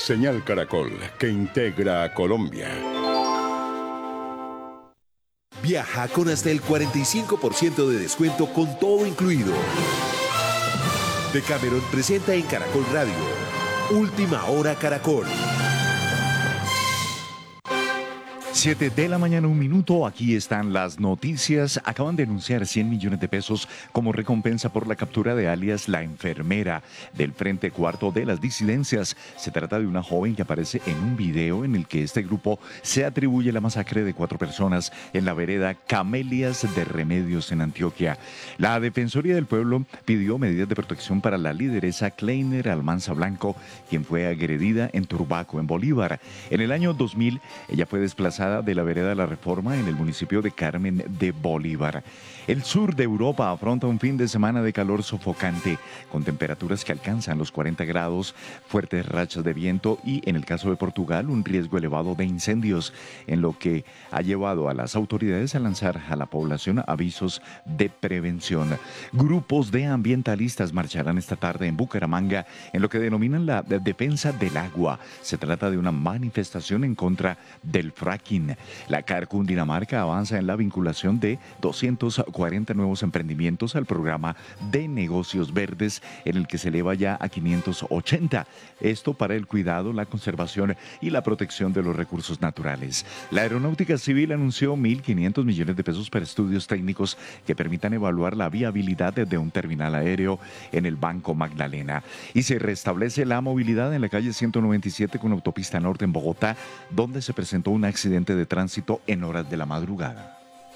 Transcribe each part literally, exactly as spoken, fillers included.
Señal Caracol, que integra a Colombia. Viaja con hasta el cuarenta y cinco por ciento de descuento con todo incluido. Decameron presenta en Caracol Radio Última Hora Caracol. Siete de la mañana, un minuto. Aquí están las noticias. Acaban de anunciar cien millones de pesos como recompensa por la captura de alias La Enfermera del Frente Cuarto de las Disidencias. Se trata de una joven que aparece en un video en el que este grupo se atribuye la masacre de cuatro personas en la vereda Camelias de Remedios en Antioquia. La Defensoría del Pueblo pidió medidas de protección para la lideresa Kleiner Almanza Blanco, quien fue agredida en Turbaco, en Bolívar. En el año dos mil, ella fue desplazada de la vereda La Reforma en el municipio de Carmen de Bolívar. El sur de Europa afronta un fin de semana de calor sofocante, con temperaturas que alcanzan los cuarenta grados, fuertes rachas de viento y, en el caso de Portugal, un riesgo elevado de incendios, en lo que ha llevado a las autoridades a lanzar a la población avisos de prevención. Grupos de ambientalistas marcharán esta tarde en Bucaramanga en lo que denominan la defensa del agua. Se trata de una manifestación en contra del fracking. La C A R Cundinamarca avanza en la vinculación de doscientos cuarenta nuevos emprendimientos al programa de negocios verdes, en el que se eleva ya a quinientos ochenta. Esto para el cuidado, la conservación y la protección de los recursos naturales. La Aeronáutica Civil anunció mil quinientos millones de pesos para estudios técnicos que permitan evaluar la viabilidad de un terminal aéreo en el Banco Magdalena. Y se restablece la movilidad en la calle ciento noventa y siete con autopista norte en Bogotá, donde se presentó un accidente de tránsito en horas de la madrugada.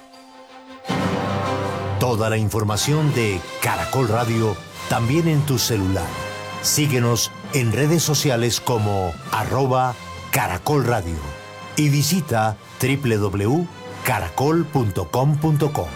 Toda la información de Caracol Radio también en tu celular. Síguenos en redes sociales como arroba Caracol Radio y visita doble u doble u doble u punto caracol punto com punto co.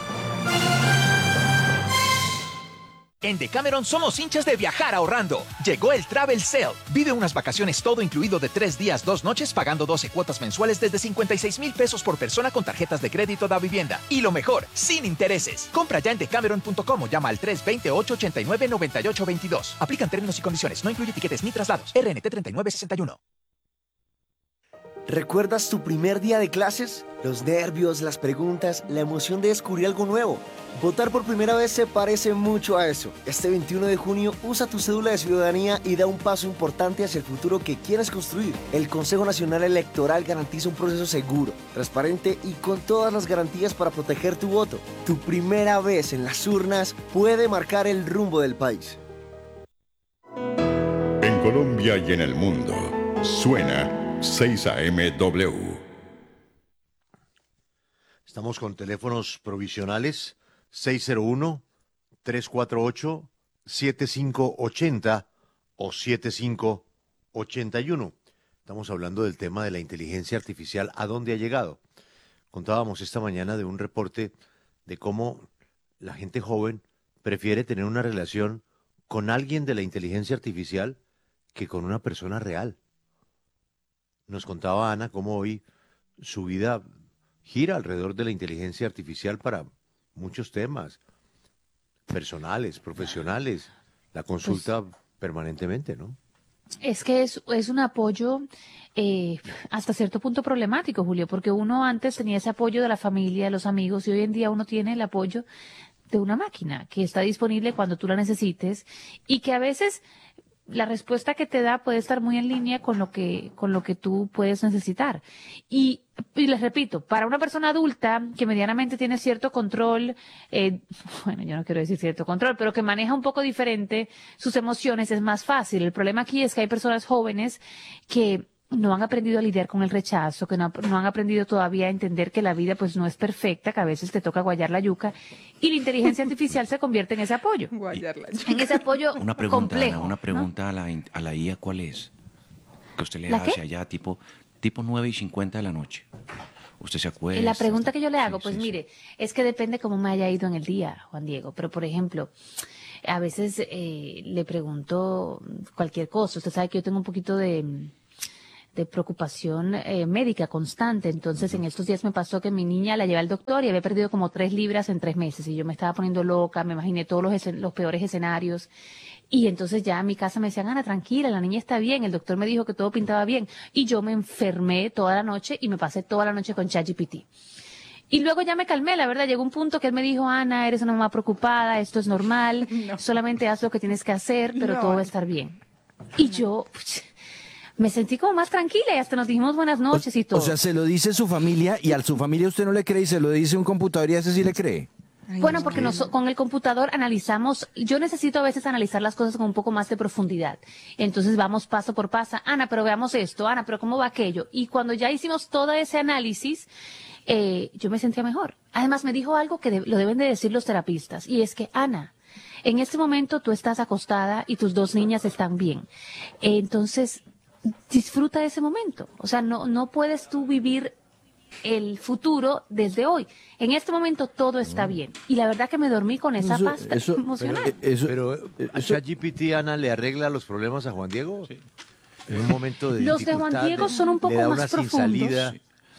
En Decameron somos hinchas de viajar ahorrando. Llegó el Travel Sale. Vive unas vacaciones todo incluido de tres días, dos noches, pagando doce cuotas mensuales desde cincuenta y seis mil pesos por persona con tarjetas de crédito da vivienda. Y lo mejor, sin intereses. Compra ya en decameron punto com o llama al tres dos cero, ocho ocho nueve, nueve ocho dos dos. Aplican términos y condiciones. No incluye tiquetes ni traslados. R N T treinta y nueve sesenta y uno. ¿Recuerdas tu primer día de clases? Los nervios, las preguntas, la emoción de descubrir algo nuevo. Votar por primera vez se parece mucho a eso. Este veintiuno de junio usa tu cédula de ciudadanía y da un paso importante hacia el futuro que quieres construir. El Consejo Nacional Electoral garantiza un proceso seguro, transparente y con todas las garantías para proteger tu voto. Tu primera vez en las urnas puede marcar el rumbo del país. En Colombia y en el mundo, suena seis A M W. Estamos con teléfonos provisionales seis cero uno, tres cuatro ocho, siete cinco ocho cero o siete cinco ocho uno. Estamos hablando del tema de la inteligencia artificial, ¿a dónde ha llegado? Contábamos esta mañana de un reporte de cómo la gente joven prefiere tener una relación con alguien de la inteligencia artificial que con una persona real. Nos contaba Ana cómo hoy su vida gira alrededor de la inteligencia artificial para muchos temas personales, profesionales, la consulta pues, permanentemente, ¿no? Es que es, es un apoyo eh, hasta cierto punto problemático, Julio, porque uno antes tenía ese apoyo de la familia, de los amigos, y hoy en día uno tiene el apoyo de una máquina que está disponible cuando tú la necesites y que a veces la respuesta que te da puede estar muy en línea con lo que con lo que tú puedes necesitar. Y, y les repito, para una persona adulta que medianamente tiene cierto control, eh, bueno, yo no quiero decir cierto control, pero que maneja un poco diferente sus emociones, es más fácil. El problema aquí es que hay personas jóvenes que no han aprendido a lidiar con el rechazo, que no, no han aprendido todavía a entender que la vida pues no es perfecta, que a veces te toca guayar la yuca, y la inteligencia artificial se convierte en ese apoyo. Guayar la yuca. En ese apoyo una pregunta, complejo. Ana, una pregunta, ¿no? a, la, a la I A, ¿cuál es? Que usted le ¿La hace qué? allá tipo, tipo nueve y cincuenta de la noche. Usted se acuerda. La pregunta que yo le hago, sí, pues sí, mire, sí. es que depende cómo me haya ido en el día, Juan Diego. Pero, por ejemplo, a veces eh, le pregunto cualquier cosa. Usted sabe que yo tengo un poquito de... de de preocupación eh, médica constante. Entonces, en estos días me pasó que mi niña la llevé al doctor y había perdido como tres libras en tres meses y yo me estaba poniendo loca, me imaginé todos los, escen- los peores escenarios. Y entonces ya a mi casa me decían, Ana, tranquila, la niña está bien, el doctor me dijo que todo pintaba bien. Y yo me enfermé toda la noche y me pasé toda la noche con ChatGPT. Y luego ya me calmé, la verdad, llegó un punto que él me dijo, Ana, eres una mamá preocupada, esto es normal, no. solamente haz lo que tienes que hacer, pero no. todo va a estar bien. Y no. yo pues, me sentí como más tranquila y hasta nos dijimos buenas noches o, y todo. O sea, se lo dice su familia y a su familia usted no le cree y se lo dice un computador y a ese sí le cree. Ay, bueno, porque nos, con el computador analizamos, yo necesito a veces analizar las cosas con un poco más de profundidad. Entonces vamos paso por paso. Ana, pero veamos esto, Ana, pero ¿cómo va aquello? Y cuando ya hicimos todo ese análisis, eh, yo me sentía mejor. Además me dijo algo que de, lo deben de decir los terapistas, y es que, Ana, en este momento tú estás acostada y tus dos niñas están bien. Eh, entonces, disfruta de ese momento. O sea, no, no puedes tú vivir el futuro desde hoy. En este momento todo está bien. Y la verdad que me dormí con esa Eso- pasta eso- emocional. Pero, eso- pero ¿a ChatGPT, Ana, le arregla los problemas a Juan Diego? En un momento de Los de Juan dificultad, Diego son un le poco da más una sin profundos. salida.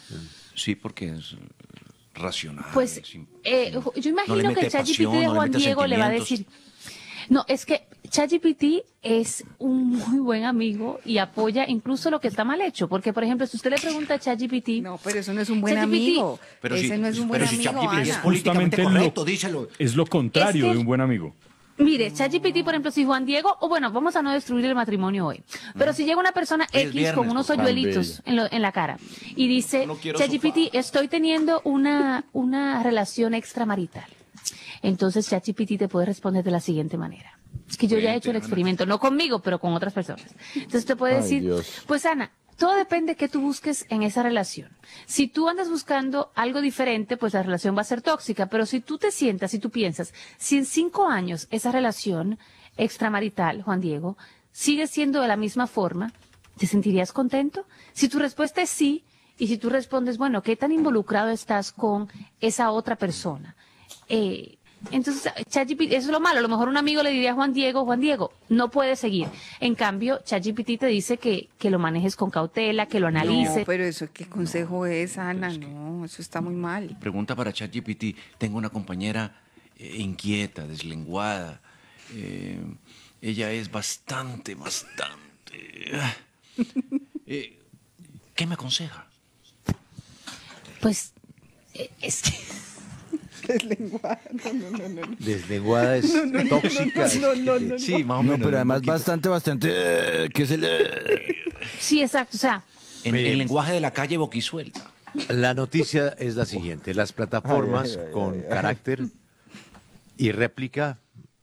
Sí, porque es racional. Pues sin- eh, sin- yo no le imagino que mete el ChatGPT pasión, de no le Juan mete Diego le va a sentimientos. decir... No, es que ChatGPT es un muy buen amigo y apoya incluso lo que está mal hecho. Porque, por ejemplo, si usted le pregunta a ChatGPT... No, pero eso no es un buen ChatGPT amigo. Pero Ese si- no es un buen pero si amigo, ChatGPT es Ana. políticamente Justamente correcto, lo- díselo. Es lo contrario Es que- de un buen amigo. Mire, ChatGPT, por ejemplo, si Juan Diego, o bueno, vamos a no destruir el matrimonio hoy, pero si llega una persona Hoy es X viernes, con unos por favor. hoyuelitos en, lo- en la cara y dice, No quiero ChatGPT, estoy teniendo una, una relación extramarital. Entonces ChatGPT te puede responder de la siguiente manera. Es que yo ya he hecho el experimento, no conmigo, pero con otras personas. Entonces te puede Ay, decir, Dios. pues Ana, todo depende de qué tú busques en esa relación. Si tú andas buscando algo diferente, pues la relación va a ser tóxica. Pero si tú te sientas y tú piensas, si en cinco años esa relación extramarital, Juan Diego, sigue siendo de la misma forma, ¿te sentirías contento? Si tu respuesta es sí, y si tú respondes, bueno, ¿qué tan involucrado estás con esa otra persona? Eh, entonces, ChatGPT, eso es lo malo. A lo mejor un amigo le diría a Juan Diego, Juan Diego, no puedes seguir. En cambio, ChatGPT te dice que, que lo manejes con cautela, que lo analice. No, pero eso, ¿qué consejo es, Ana? No, eso está muy mal. Pregunta para ChatGPT. Tengo una compañera eh, inquieta, deslenguada. Eh, ella es bastante, bastante... Eh, ¿Qué me aconseja? Pues, eh, es que... Deslenguada, no, no, no, no. Deslenguada es No, no, no, tóxica. no, no, no, no, no. Sí, más o No, menos. pero además un poquito. bastante, bastante, eh, que es el... eh. Sí, exacto. O sea, En el lenguaje de la calle boquisuelta. La noticia es la siguiente. Las plataformas Ay, ay, ay, con ay, ay. carácter y réplica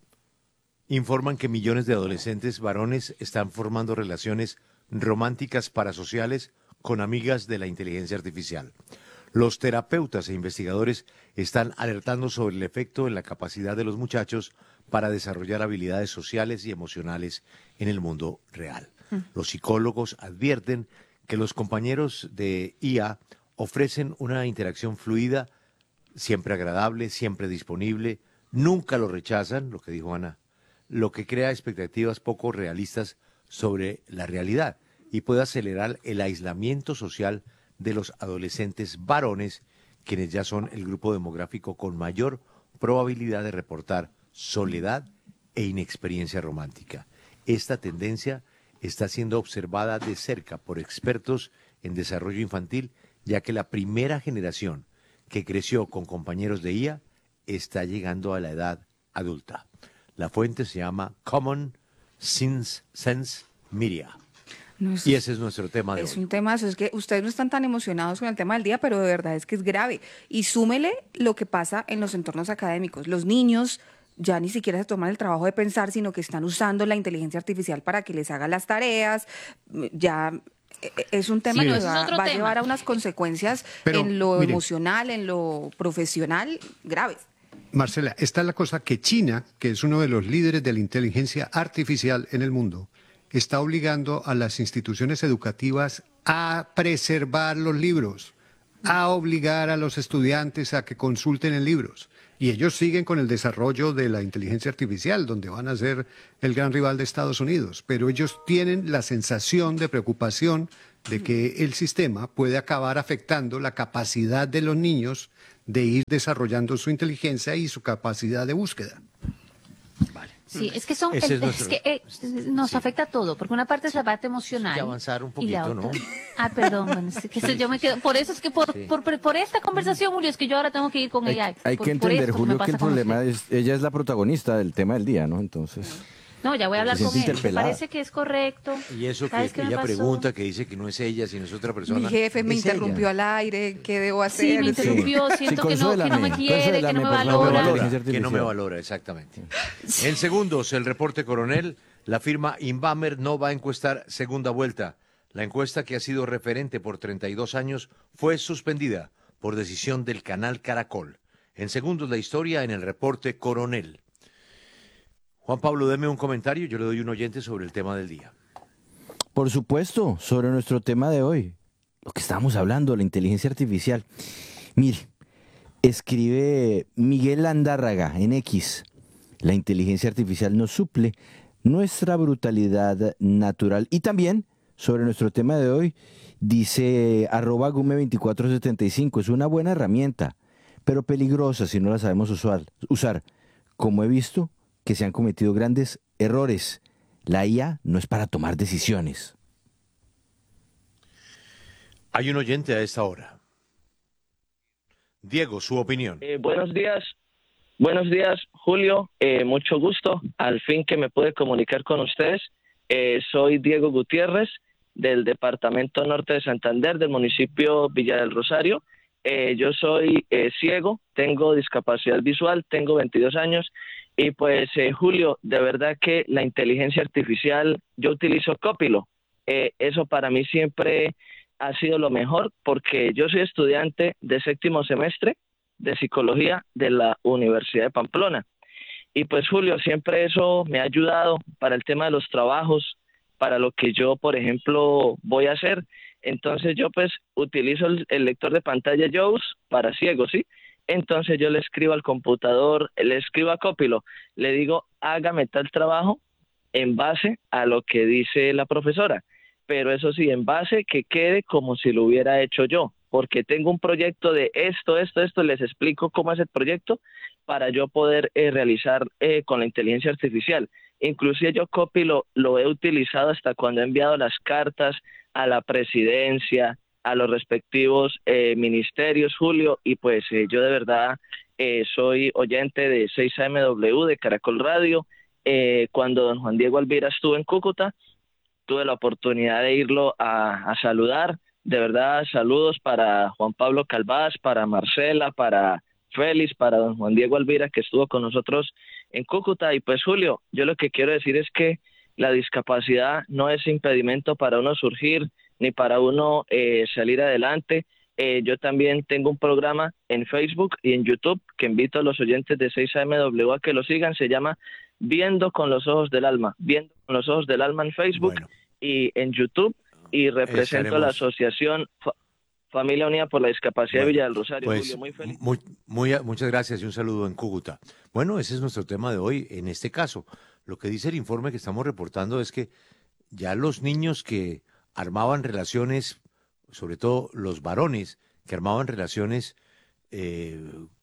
informan que millones de adolescentes varones están formando relaciones románticas parasociales con amigas de la inteligencia artificial. Los terapeutas e investigadores están alertando sobre el efecto en la capacidad de los muchachos para desarrollar habilidades sociales y emocionales en el mundo real. Los psicólogos advierten que los compañeros de I A ofrecen una interacción fluida, siempre agradable, siempre disponible, nunca lo rechazan, lo que dijo Ana, lo que crea expectativas poco realistas sobre la realidad y puede acelerar el aislamiento social de los adolescentes varones, quienes ya son el grupo demográfico con mayor probabilidad de reportar soledad e inexperiencia romántica. Esta tendencia está siendo observada de cerca por expertos en desarrollo infantil, ya que la primera generación que creció con compañeros de I A está llegando a la edad adulta. La fuente se llama Common Sense, Sense Media. No, es, Y ese es nuestro tema de es hoy. un tema, es que ustedes no están tan emocionados con el tema del día, pero de verdad es que es grave. Y súmele lo que pasa en los entornos académicos. Los niños ya ni siquiera se toman el trabajo de pensar, sino que están usando la inteligencia artificial para que les haga las tareas. Ya eh, es un tema Sí, que ese es va, otro va a tema. llevar a unas consecuencias Pero, en lo mire. emocional, en lo profesional, graves. Marcela, esta es la cosa que China, que es uno de los líderes de la inteligencia artificial en el mundo, está obligando a las instituciones educativas a preservar los libros, a obligar a los estudiantes a que consulten en libros. Y ellos siguen con el desarrollo de la inteligencia artificial, donde van a ser el gran rival de Estados Unidos. Pero ellos tienen la sensación de preocupación de que el sistema puede acabar afectando la capacidad de los niños de ir desarrollando su inteligencia y su capacidad de búsqueda. Sí, es que son, Ese es, es nuestro- es que eh, nos afecta todo, porque una parte es la parte emocional. Hay que avanzar un y la poquito, otra- ¿no? Ah, perdón, bueno, es que eso yo me quedo, por eso es que por, Sí. por, por, por esta conversación, Julio, es que yo ahora tengo que ir con Hay, ella. hay por- que por entender, esto me Julio, que pasa el con problema usted. es, ella es la protagonista del tema del día, ¿no? Entonces, No, ya voy a hablar Se con siente él. ¿Te interpelada. parece que es correcto? Y eso que, ¿Sabes qué que me ella pasó? pregunta, que dice que no es ella, sino es otra persona. Mi jefe me es ella. interrumpió al aire, ¿qué debo hacer? Sí, me interrumpió, siento que, no, que no me quiere, que no me No me valora. valora, que no me valora, exactamente. En segundos, el reporte coronel, la firma Inbamer no va a encuestar segunda vuelta. La encuesta, que ha sido referente por treinta y dos años, fue suspendida por decisión del canal Caracol. En segundos, la historia en el reporte coronel. Juan Pablo, deme un comentario, yo le doy un oyente sobre el tema del día. por supuesto, sobre nuestro tema de hoy, lo que estábamos hablando, la inteligencia artificial. Mire, escribe Miguel Andárraga en X, la inteligencia artificial nos suple nuestra brutalidad natural. Y también, sobre nuestro tema de hoy, dice arroba gume veinticuatro setenta y cinco, es una buena herramienta, pero peligrosa si no la sabemos usar, usar. Como he visto que se han cometido grandes errores, la I A no es para tomar decisiones. Hay un oyente a esta hora. Diego, su opinión. Eh, buenos días, buenos días, Julio. Eh, mucho gusto. Al fin que me pude comunicar con ustedes. Eh, soy Diego Gutiérrez, del Departamento Norte de Santander, del municipio Villa del Rosario. Eh, yo soy eh, ciego, tengo discapacidad visual, tengo veintidós años. Y pues, eh, Julio, de verdad que la inteligencia artificial, yo utilizo Copilot. Eh, eso para mí siempre ha sido lo mejor, porque yo soy estudiante de séptimo semestre de psicología de la Universidad de Pamplona. Y pues, Julio, siempre eso me ha ayudado para el tema de los trabajos, para lo que yo, por ejemplo, voy a hacer. Entonces yo pues utilizo el, el lector de pantalla JAWS para ciegos, ¿sí? Entonces yo le escribo al computador, le escribo a Copilot, le digo, hágame tal trabajo en base a lo que dice la profesora. Pero eso sí, en base que quede como si lo hubiera hecho yo, porque tengo un proyecto de esto, esto, esto, les explico cómo es el proyecto para yo poder eh, realizar eh, con la inteligencia artificial. Inclusive yo Copilot lo, lo he utilizado hasta cuando he enviado las cartas a la presidencia, a los respectivos eh, ministerios, Julio, y pues eh, yo de verdad eh, soy oyente de seis A M W, de Caracol Radio. Eh, cuando don Juan Diego Alvira estuvo en Cúcuta, tuve la oportunidad de irlo a, a saludar. De verdad, saludos para Juan Pablo Calvás, para Marcela, para Félix, para don Juan Diego Alvira, que estuvo con nosotros en Cúcuta. Y pues, Julio, yo lo que quiero decir es que la discapacidad no es impedimento para uno surgir, ni para uno eh, salir adelante. Eh, yo también tengo un programa en Facebook y en YouTube que invito a los oyentes de seis A M W a que lo sigan. Se llama Viendo con los Ojos del Alma. Viendo con los Ojos del Alma en Facebook bueno. y en YouTube. Y represento a la asociación Fa Familia Unida por la Discapacidad bueno, de Villa del Rosario. Pues, Julio, muy feliz. Muy, muy, muchas gracias y un saludo en Cúcuta. Bueno, ese es nuestro tema de hoy en este caso. Lo que dice el informe que estamos reportando es que ya los niños que armaban relaciones, sobre todo los varones que armaban relaciones eh,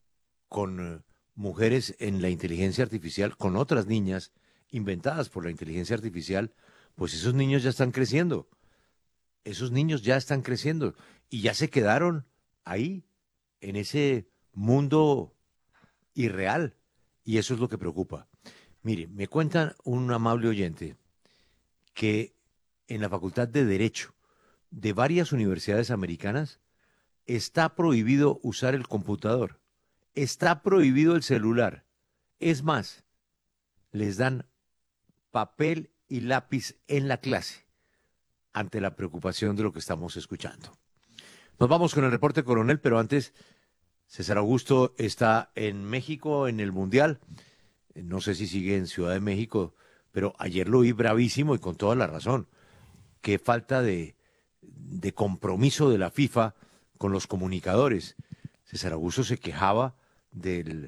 con mujeres en la inteligencia artificial, con otras niñas inventadas por la inteligencia artificial, pues esos niños ya están creciendo. Esos niños ya están creciendo y ya se quedaron ahí, en ese mundo irreal. Y eso es lo que preocupa. Mire, me cuenta un amable oyente que en la Facultad de Derecho de varias universidades americanas está prohibido usar el computador, está prohibido el celular. Es más, les dan papel y lápiz en la clase ante la preocupación de lo que estamos escuchando. Nos vamos con el reporte coronel, pero antes, César Augusto está en México en el Mundial. No sé si sigue en Ciudad de México, pero ayer lo vi bravísimo y con toda la razón. Qué falta de, de compromiso de la FIFA con los comunicadores. César Augusto se quejaba de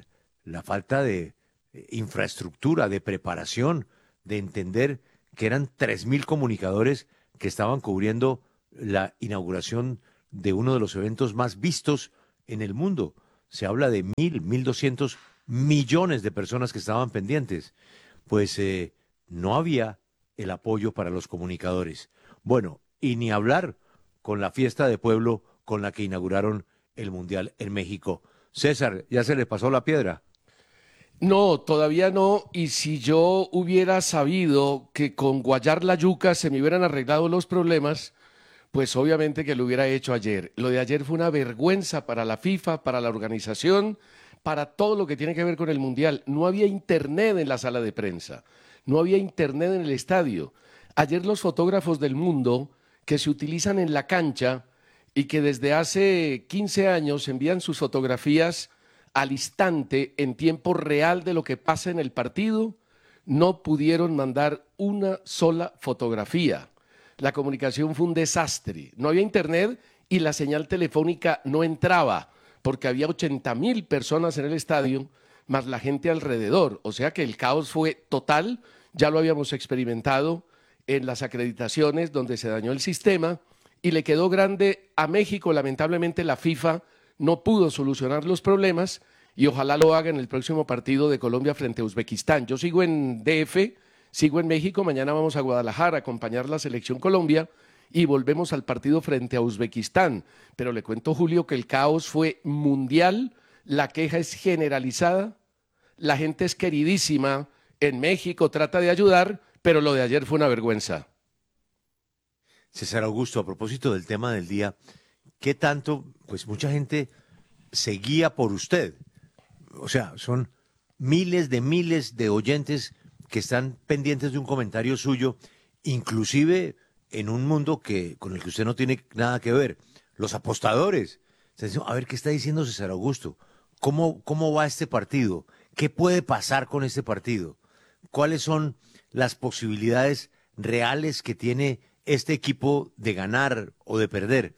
la falta de eh, infraestructura, de preparación, de entender que eran tres mil comunicadores que estaban cubriendo la inauguración de uno de los eventos más vistos en el mundo. Se habla de mil, mil doscientos millones de personas que estaban pendientes. Pues eh, no había el apoyo para los comunicadores. Bueno, y ni hablar con la fiesta de pueblo con la que inauguraron el Mundial en México. César, ¿ya se le pasó la piedra? No, todavía no. Y si yo hubiera sabido que con guayar la yuca se me hubieran arreglado los problemas, pues obviamente que lo hubiera hecho ayer. Lo de ayer fue una vergüenza para la FIFA, para la organización, para todo lo que tiene que ver con el Mundial. No había internet en la sala de prensa, no había internet en el estadio. Ayer los fotógrafos del mundo que se utilizan en la cancha y que desde hace quince años envían sus fotografías al instante, en tiempo real de lo que pasa en el partido, no pudieron mandar una sola fotografía. La comunicación fue un desastre. No había internet y la señal telefónica no entraba porque había ochenta mil personas en el estadio más la gente alrededor. O sea que el caos fue total. Ya lo habíamos experimentado en las acreditaciones donde se dañó el sistema y le quedó grande a México. Lamentablemente la FIFA no pudo solucionar los problemas y ojalá lo haga en el próximo partido de Colombia frente a Uzbekistán. Yo sigo en D F, sigo en México, mañana vamos a Guadalajara a acompañar la selección Colombia y volvemos al partido frente a Uzbekistán. Pero le cuento, Julio, que el caos fue mundial, la queja es generalizada, la gente es queridísima en México, trata de ayudar, pero lo de ayer fue una vergüenza. César Augusto, a propósito del tema del día, ¿qué tanto, pues mucha gente seguía por usted? O sea, son miles de miles de oyentes que están pendientes de un comentario suyo, inclusive en un mundo que con el que usted no tiene nada que ver, los apostadores. A ver, ¿qué está diciendo César Augusto? ¿Cómo, cómo va este partido? ¿Qué puede pasar con este partido? ¿Cuáles son las posibilidades reales que tiene este equipo de ganar o de perder?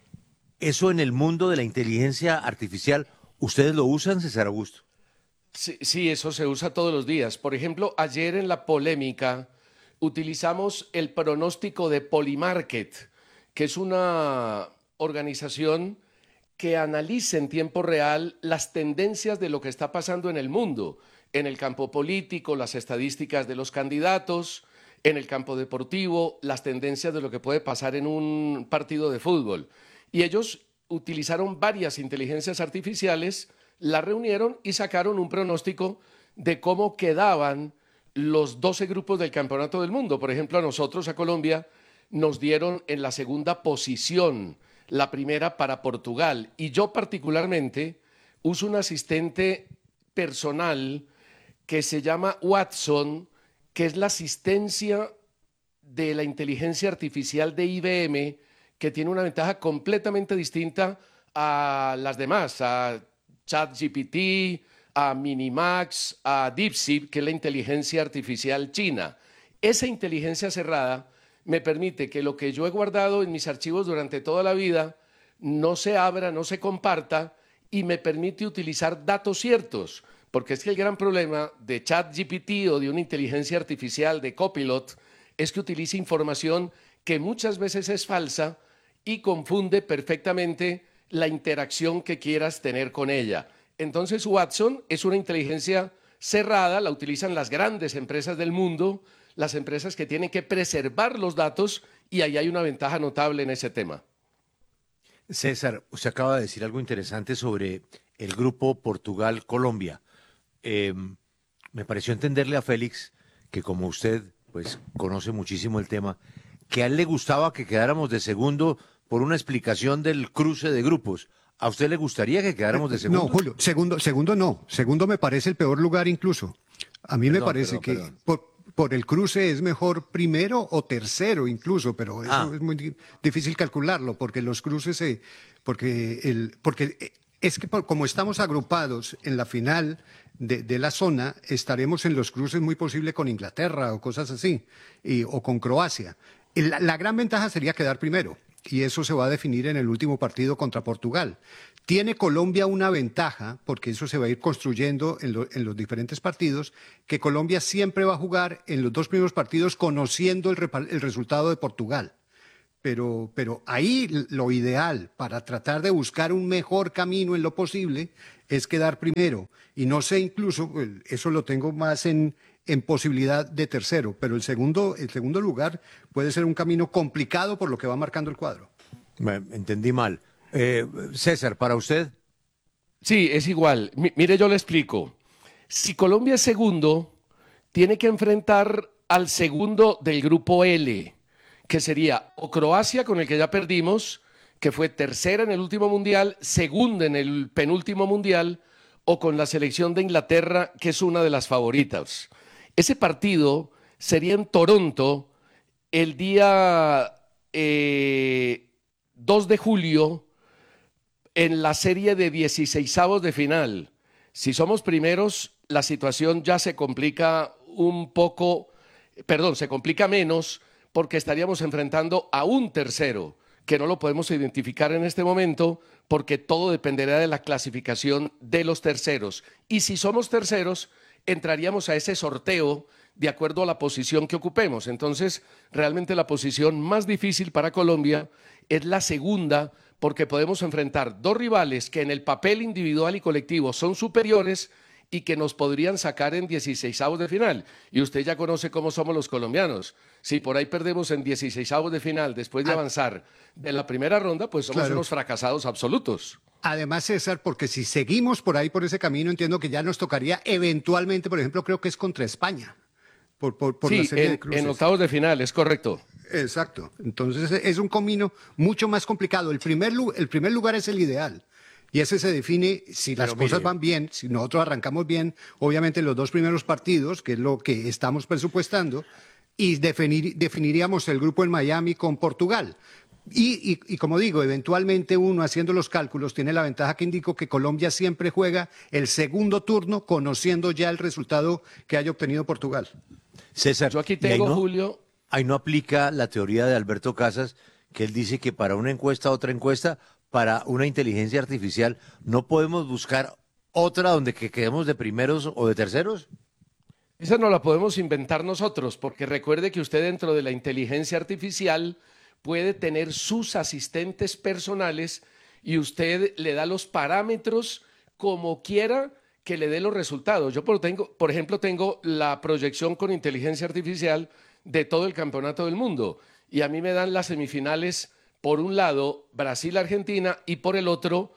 Eso en el mundo de la inteligencia artificial, ¿ustedes lo usan, César Augusto? Sí, sí, eso se usa todos los días. Por ejemplo, ayer en la polémica utilizamos el pronóstico de Polymarket, que es una organización que analiza en tiempo real las tendencias de lo que está pasando en el mundo, en el campo político, las estadísticas de los candidatos, en el campo deportivo, las tendencias de lo que puede pasar en un partido de fútbol. Y ellos utilizaron varias inteligencias artificiales, las reunieron y sacaron un pronóstico de cómo quedaban los doce grupos del Campeonato del Mundo. Por ejemplo, a nosotros, a Colombia, nos dieron en la segunda posición, la primera para Portugal. Y yo particularmente uso un asistente personal que se llama Watson, que es la asistencia de la inteligencia artificial de I B M, que tiene una ventaja completamente distinta a las demás, a ChatGPT, a Minimax, a DeepSeek, que es la inteligencia artificial china. Esa inteligencia cerrada me permite que lo que yo he guardado en mis archivos durante toda la vida no se abra, no se comparta y me permite utilizar datos ciertos, porque es que el gran problema de ChatGPT o de una inteligencia artificial de Copilot es que utiliza información que muchas veces es falsa y confunde perfectamente la interacción que quieras tener con ella. Entonces Watson es una inteligencia cerrada, la utilizan las grandes empresas del mundo, las empresas que tienen que preservar los datos y ahí hay una ventaja notable en ese tema. César, usted acaba de decir algo interesante sobre el grupo Portugal-Colombia. Eh, me pareció entenderle a Félix que como usted pues conoce muchísimo el tema, que a él le gustaba que quedáramos de segundo por una explicación del cruce de grupos. ¿A usted le gustaría que quedáramos de segundo? No, Julio, segundo, segundo no. Segundo me parece el peor lugar incluso. A mí perdón, me parece perdón, que perdón. Por, por el cruce es mejor primero o tercero incluso, pero eso ah. es muy difícil calcularlo porque los cruces se, porque el, porque es que por, como estamos agrupados en la final de, de la zona, estaremos en los cruces muy posible con Inglaterra o cosas así, y, o con Croacia. La, la gran ventaja sería quedar primero. y eso se va a definir en el último partido contra Portugal. Tiene Colombia una ventaja, porque eso se va a ir construyendo en, lo, en los diferentes partidos, que Colombia siempre va a jugar en los dos primeros partidos conociendo el, el resultado de Portugal. Pero, pero ahí lo ideal para tratar de buscar un mejor camino en lo posible es quedar primero. Y no sé, incluso, eso lo tengo más en, en posibilidad de tercero, pero el segundo, el segundo lugar puede ser un camino complicado por lo que va marcando el cuadro. Me entendí mal. Eh, César, ¿para usted? Sí, es igual. M- mire, yo le explico. Si Colombia es segundo, tiene que enfrentar al segundo del grupo L, que sería o Croacia, con el que ya perdimos, que fue tercera en el último mundial, segunda en el penúltimo mundial, o con la selección de Inglaterra, que es una de las favoritas. Ese partido sería en Toronto el día eh, dos de julio, en la serie de dieciseisavos de final. Si somos primeros, la situación ya se complica un poco, perdón, se complica menos, porque estaríamos enfrentando a un tercero, que no lo podemos identificar en este momento, porque todo dependerá de la clasificación de los terceros. Y si somos terceros, entraríamos a ese sorteo de acuerdo a la posición que ocupemos. Entonces, realmente la posición más difícil para Colombia es la segunda, porque podemos enfrentar dos rivales que en el papel individual y colectivo son superiores y que nos podrían sacar en dieciseisavos de final. Y usted ya conoce cómo somos los colombianos. Si por ahí perdemos en dieciseisavos de final después de avanzar de la primera ronda, pues somos Claro. unos fracasados absolutos. Además, César, porque si seguimos por ahí, por ese camino, entiendo que ya nos tocaría eventualmente, por ejemplo, creo que es contra España, por, por, por la Sí, serie en, de cruces. en octavos de final, es correcto. Exacto. Entonces es un camino mucho más complicado. El primer, lu- el primer lugar es el ideal. Y ese se define si las Pero cosas mire. van bien, si nosotros arrancamos bien, obviamente los dos primeros partidos, que es lo que estamos presupuestando, y definir- definiríamos el grupo en Miami con Portugal. Y, y- y como digo, eventualmente uno haciendo los cálculos tiene la ventaja que indico que Colombia siempre juega el segundo turno conociendo ya el resultado que haya obtenido Portugal. César, Yo aquí ¿y ahí tengo, no- Julio. Ahí no aplica la teoría de Alberto Casas, que él dice que para una encuesta, otra encuesta, para una inteligencia artificial, ¿no podemos buscar otra donde que quedemos de primeros o de terceros? Esa no la podemos inventar nosotros, porque recuerde que usted dentro de la inteligencia artificial puede tener sus asistentes personales y usted le da los parámetros como quiera que le dé los resultados. Yo, por, tengo, por ejemplo, tengo la proyección con inteligencia artificial de todo el campeonato del mundo y a mí me dan las semifinales, por un lado, Brasil-Argentina y por el otro,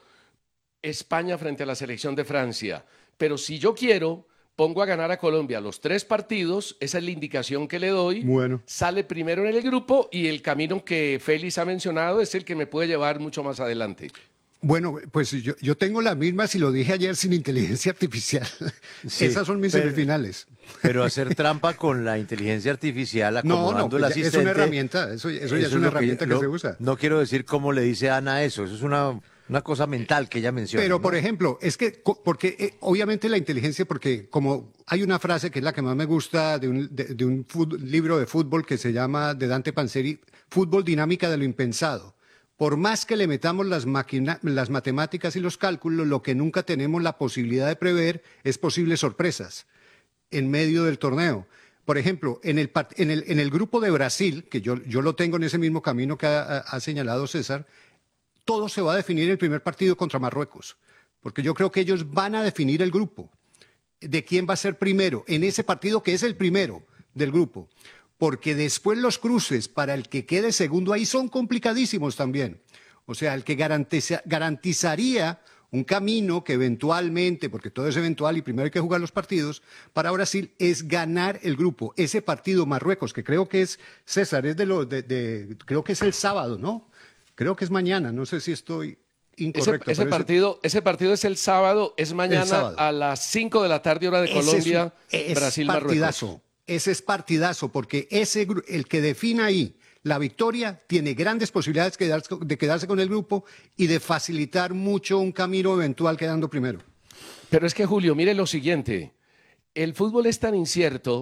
España frente a la selección de Francia. Pero si yo quiero, pongo a ganar a Colombia los tres partidos, esa es la indicación que le doy. Bueno. Sale primero en el grupo y el camino que Félix ha mencionado es el que me puede llevar mucho más adelante. Bueno, pues yo, yo tengo las mismas y lo dije ayer sin inteligencia artificial. Sí, Esas son mis pero- semifinales. Pero hacer trampa con la inteligencia artificial, No, no, acomodando el pues ya es asistente... una herramienta, eso- eso ya es lo una herramienta que lo- se usa. No quiero decir cómo le dice Ana eso, eso es una, una cosa mental que ella menciona. Pero, ¿no? por ejemplo, es que, co- porque eh, obviamente la inteligencia, porque como hay una frase que es la que más me gusta de un, de, de un fut- libro de fútbol que se llama, de Dante Panzeri, Fútbol dinámica de lo impensado. Por más que le metamos las, máquina- las matemáticas y los cálculos, lo que nunca tenemos la posibilidad de prever es posibles sorpresas en medio del torneo. Por ejemplo, en el, part- en el, en el grupo de Brasil, que yo, yo lo tengo en ese mismo camino que ha, ha- ha señalado César, todo se va a definir en el primer partido contra Marruecos, porque yo creo que ellos van a definir el grupo, de quién va a ser primero, en ese partido que es el primero del grupo, porque después los cruces para el que quede segundo ahí son complicadísimos también. O sea, el que garantiza- garantizaría un camino que eventualmente, porque todo es eventual y primero hay que jugar los partidos, para Brasil es ganar el grupo. Ese partido Marruecos, que creo que es, César, es de lo, de, de- creo que es el sábado, ¿no? Creo que es mañana, no sé si estoy Ese, incorrecto. ese pero ese- partido, ese partido es el sábado, es mañana sábado. a las cinco de la tarde, hora de Ese es un- Colombia, es Brasil-Marruecos. partidazo. Ese es partidazo, porque ese, gru- el que defina ahí la victoria tiene grandes posibilidades de quedarse, de quedarse con el grupo y de facilitar mucho un camino eventual quedando primero. Pero es que, Julio, mire lo siguiente. El fútbol es tan incierto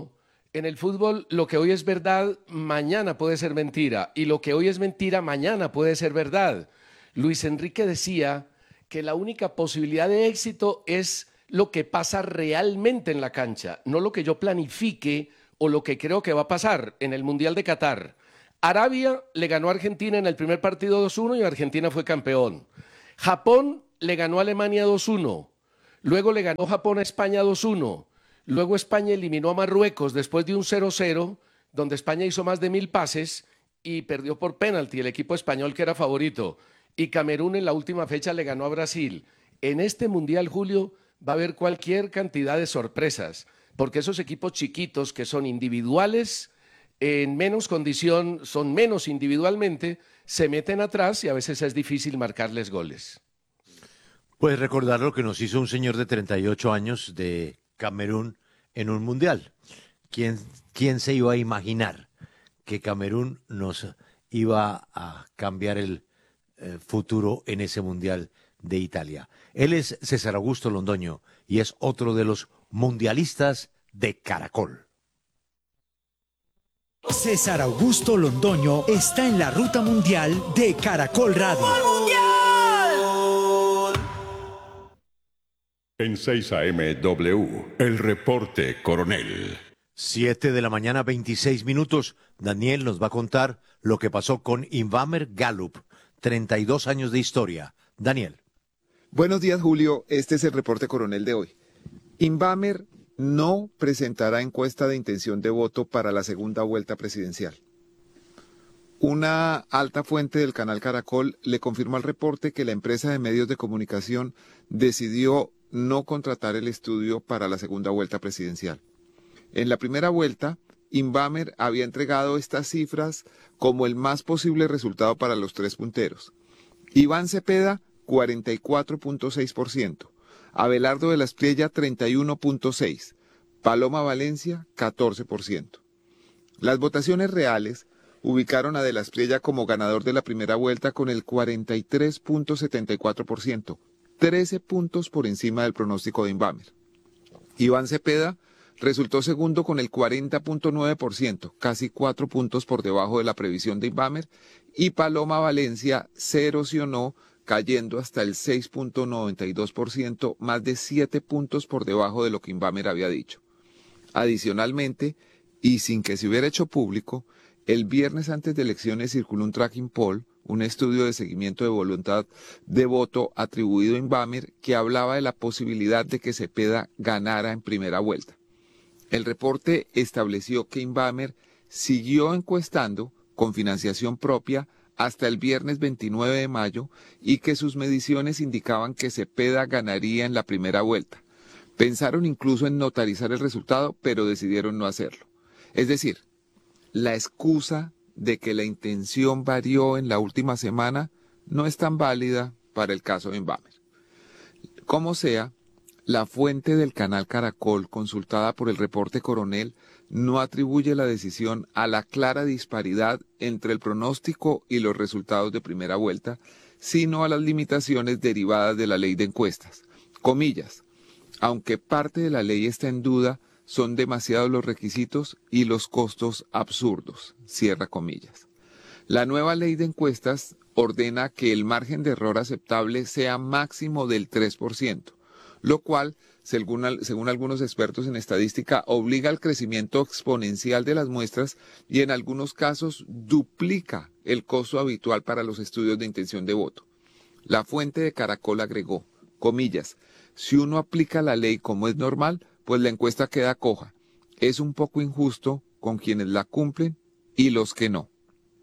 En el fútbol, lo que hoy es verdad, mañana puede ser mentira. Y lo que hoy es mentira, mañana puede ser verdad. Luis Enrique decía que la única posibilidad de éxito es lo que pasa realmente en la cancha, no lo que yo planifique o lo que creo que va a pasar en el Mundial de Qatar. Arabia le ganó a Argentina en el primer partido dos uno y Argentina fue campeón. Japón le ganó a Alemania dos uno. Luego le ganó Japón a España dos uno. Luego España eliminó a Marruecos después de un cero cero, donde España hizo más de mil pases y perdió por penalti el equipo español que era favorito. Y Camerún en la última fecha le ganó a Brasil. En este Mundial, Julio, va a haber cualquier cantidad de sorpresas, porque esos equipos chiquitos que son individuales, en menos condición, son menos individualmente, se meten atrás y a veces es difícil marcarles goles. Puedes recordar lo que nos hizo un señor de treinta y ocho años de Camerún en un mundial. ¿Quién, quién se iba a imaginar que Camerún nos iba a cambiar el eh, futuro en ese mundial de Italia? Él es César Augusto Londoño y es otro de los mundialistas de Caracol. César Augusto Londoño está en la ruta mundial de Caracol Radio. En seis A M W, el reporte Coronel. Siete de la mañana, veintiséis minutos. Daniel nos va a contar lo que pasó con Invamer Gallup, treinta y dos años de historia. Daniel. Buenos días, Julio. Este es el reporte Coronel de hoy. Invamer no presentará encuesta de intención de voto para la segunda vuelta presidencial. Una alta fuente del canal Caracol le confirmó al reporte que la empresa de medios de comunicación decidió no contratar el estudio para la segunda vuelta presidencial. En la primera vuelta, Invamer había entregado estas cifras como el más posible resultado para los tres punteros. Iván Cepeda, cuarenta y cuatro punto seis por ciento. Abelardo de la Espriella, treinta y uno punto seis por ciento. Paloma Valencia, catorce por ciento. Las votaciones reales ubicaron a de la Espriella como ganador de la primera vuelta con el cuarenta y tres punto setenta y cuatro por ciento, trece puntos por encima del pronóstico de Invamer. Iván Cepeda resultó segundo con el cuarenta punto nueve por ciento, casi cuatro puntos por debajo de la previsión de Invamer, y Paloma Valencia se erosionó cayendo hasta el seis punto noventa y dos por ciento, más de siete puntos por debajo de lo que Invamer había dicho. Adicionalmente, y sin que se hubiera hecho público, el viernes antes de elecciones circuló un tracking poll, un estudio de seguimiento de voluntad de voto atribuido a Invamer, que hablaba de la posibilidad de que Cepeda ganara en primera vuelta. El reporte estableció que Invamer siguió encuestando con financiación propia hasta el viernes veintinueve de mayo y que sus mediciones indicaban que Cepeda ganaría en la primera vuelta. Pensaron incluso en notarizar el resultado, pero decidieron no hacerlo. Es decir, la excusa de que la intención varió en la última semana no es tan válida para el caso de Invamer. Como sea, la fuente del canal Caracol, consultada por el reporte Coronel, no atribuye la decisión a la clara disparidad entre el pronóstico y los resultados de primera vuelta, sino a las limitaciones derivadas de la ley de encuestas. Comillas, aunque parte de la ley está en duda, son demasiados los requisitos y los costos absurdos. Cierra comillas. La nueva ley de encuestas ordena que el margen de error aceptable sea máximo del tres por ciento, lo cual, según, según algunos expertos en estadística, obliga al crecimiento exponencial de las muestras y en algunos casos duplica el costo habitual para los estudios de intención de voto. La fuente de Caracol agregó, comillas, si uno aplica la ley como es normal, pues la encuesta queda coja. Es un poco injusto con quienes la cumplen y los que no.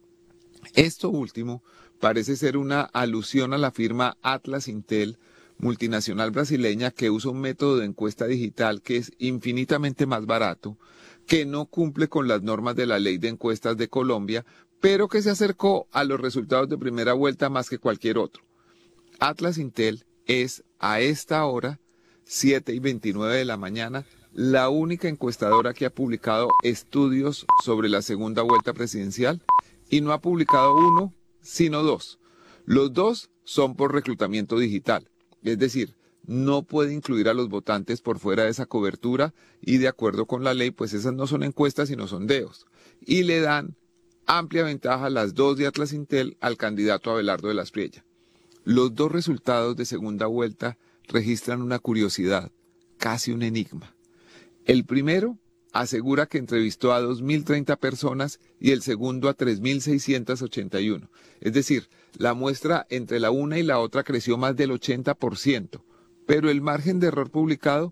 Esto último parece ser una alusión a la firma Atlas Intel, multinacional brasileña que usa un método de encuesta digital que es infinitamente más barato, que no cumple con las normas de la ley de encuestas de Colombia, pero que se acercó a los resultados de primera vuelta más que cualquier otro. Atlas Intel es a esta hora, siete y veintinueve de la mañana, la única encuestadora que ha publicado estudios sobre la segunda vuelta presidencial y no ha publicado uno, sino dos. Los dos son por reclutamiento digital, es decir, no puede incluir a los votantes por fuera de esa cobertura y de acuerdo con la ley, pues esas no son encuestas sino sondeos. Y le dan amplia ventaja las dos de Atlas Intel al candidato Abelardo de la Espriella. Los dos resultados de segunda vuelta registran una curiosidad, casi un enigma. El primero asegura que entrevistó a dos mil treinta personas y el segundo a tres mil seiscientos ochenta y uno. Es decir, la muestra entre la una y la otra creció más del ochenta por ciento, pero el margen de error publicado